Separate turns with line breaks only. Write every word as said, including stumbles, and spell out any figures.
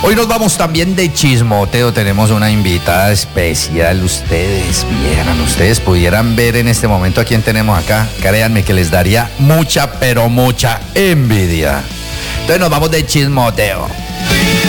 Hoy nos vamos también de chismoteo, tenemos una invitada especial, ustedes vieran, ustedes pudieran ver en este momento a quién tenemos acá, créanme que les daría mucha, pero mucha envidia. Entonces nos vamos de chismoteo.